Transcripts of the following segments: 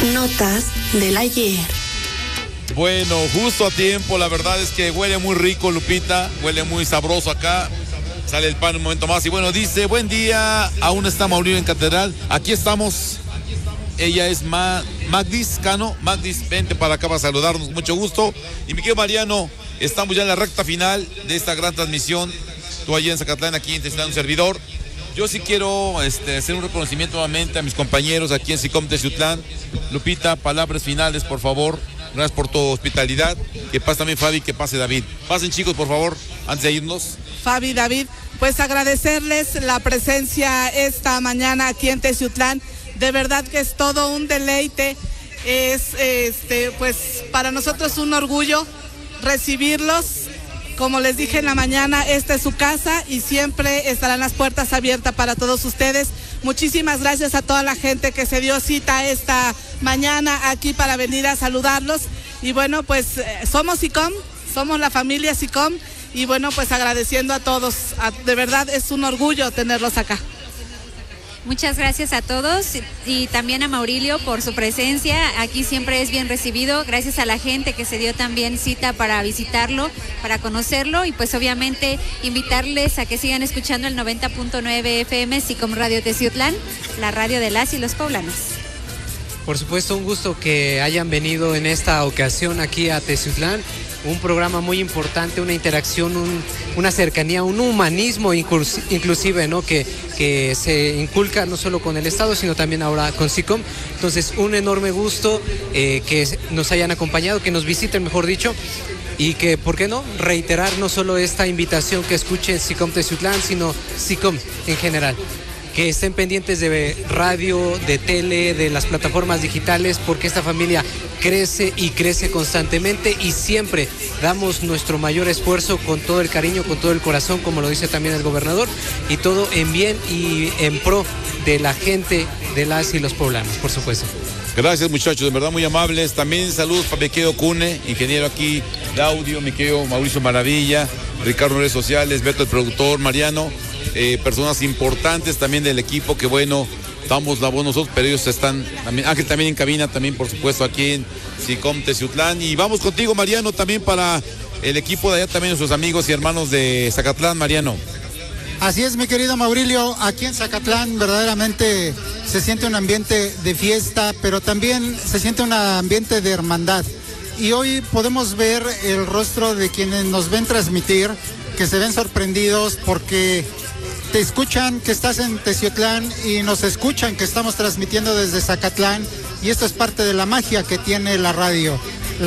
Notas del ayer. Bueno, justo a tiempo, la verdad es que huele muy rico, Lupita, huele muy sabroso acá. Sale el pan un momento más y bueno, dice, buen día, aún está Maurilio en Catedral, aquí estamos. Ella es Magdis Cano. Magdis, vente para acá para saludarnos, mucho gusto. Y mi querido Mariano, estamos ya en la recta final de esta gran transmisión. Tú allí en Zacatlán, aquí en Teciutlán, un servidor. Yo sí quiero hacer un reconocimiento nuevamente a mis compañeros aquí en SICOM Teciutlán. Lupita, palabras finales, por favor. Gracias por tu hospitalidad. Que pase también Fabi, que pase David. Pasen, chicos, por favor, antes de irnos. Fabi, David, pues agradecerles la presencia esta mañana aquí en Teciutlán. De verdad que es todo un deleite. Es pues para nosotros un orgullo recibirlos. Como les dije en la mañana, esta es su casa y siempre estarán las puertas abiertas para todos ustedes. Muchísimas gracias a toda la gente que se dio cita esta mañana aquí para venir a saludarlos. Y bueno, pues somos SICOM, somos la familia SICOM y bueno, pues agradeciendo a todos. De verdad es un orgullo tenerlos acá. Muchas gracias a todos y también a Maurilio por su presencia. Aquí siempre es bien recibido. Gracias a la gente que se dio también cita para visitarlo, para conocerlo y pues obviamente invitarles a que sigan escuchando el 90.9 FM SICOM Radio Teciutlán, la radio de las y los poblanos. Por supuesto, un gusto que hayan venido en esta ocasión aquí a Teciutlán. Un programa muy importante, una interacción, una cercanía, un humanismo inclusive, ¿no? Que se inculca no solo con el Estado, sino también ahora con SICOM. Entonces, un enorme gusto que nos hayan acompañado, que nos visiten, mejor dicho, y que, ¿por qué no?, reiterar no solo esta invitación que escuchen SICOM Teciutlán, sino SICOM en general. Que estén pendientes de radio, de tele, de las plataformas digitales, porque esta familia crece y crece constantemente y siempre damos nuestro mayor esfuerzo con todo el cariño, con todo el corazón, como lo dice también el gobernador, y todo en bien y en pro de la gente, de las y los poblanos, por supuesto. Gracias, muchachos, de verdad muy amables. También saludos para mi querido Cune, ingeniero aquí de audio, mi querido Mauricio Maravilla, Ricardo en redes sociales, Beto el productor, Mariano. Personas importantes también del equipo que bueno, damos la voz nosotros, pero ellos están también, Ángel también en cabina, también por supuesto aquí en SICOM Teciutlán. Y vamos contigo, Mariano, también para el equipo de allá, también nuestros amigos y hermanos de Zacatlán, Mariano. Así es, mi querido Maurilio, aquí en Zacatlán verdaderamente se siente un ambiente de fiesta, pero también se siente un ambiente de hermandad. Y hoy podemos ver el rostro de quienes nos ven transmitir, que se ven sorprendidos porque te escuchan que estás en Teciutlán y nos escuchan que estamos transmitiendo desde Zacatlán, y esto es parte de la magia que tiene la radio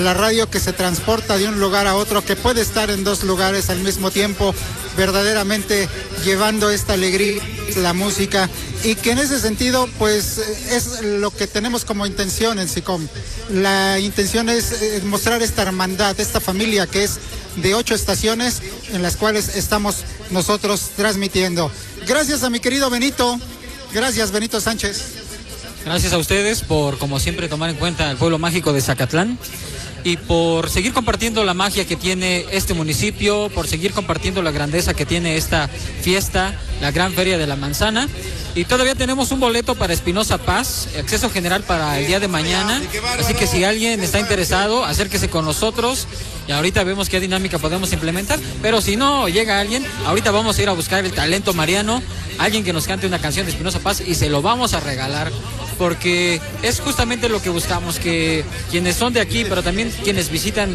que se transporta de un lugar a otro, que puede estar en dos lugares al mismo tiempo, verdaderamente llevando esta alegría, la música, y que en ese sentido pues es lo que tenemos como intención en SICOM. La intención es mostrar esta hermandad, esta familia que es de 8 estaciones en las cuales estamos nosotros transmitiendo. Gracias a mi querido Benito, gracias Benito Sánchez. Gracias a ustedes por, como siempre, tomar en cuenta el pueblo mágico de Zacatlán y por seguir compartiendo la magia que tiene este municipio, por seguir compartiendo la grandeza que tiene esta fiesta, la Gran Feria de la Manzana. Y todavía tenemos un boleto para Espinosa Paz, acceso general para el día de mañana, así que si alguien está interesado, acérquese con nosotros y ahorita vemos qué dinámica podemos implementar, pero si no llega alguien, ahorita vamos a ir a buscar el talento mariano, alguien que nos cante una canción de Espinosa Paz y se lo vamos a regalar, porque es justamente lo que buscamos, que quienes son de aquí, pero también quienes visitan